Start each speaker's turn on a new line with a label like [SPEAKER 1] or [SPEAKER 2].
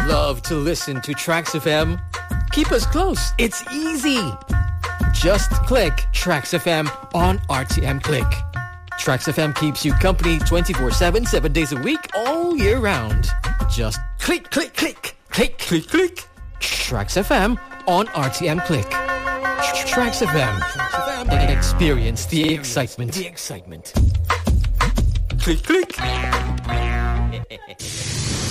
[SPEAKER 1] love to listen to Trax FM? Keep us close. It's easy. Just click Trax FM on RTM Click. Trax FM keeps you company 24/7, 7 days a week, all year round. Just click, click, click, click, click, click. Trax FM on RTM Click. Trax FM. Experience the excitement. Click, click.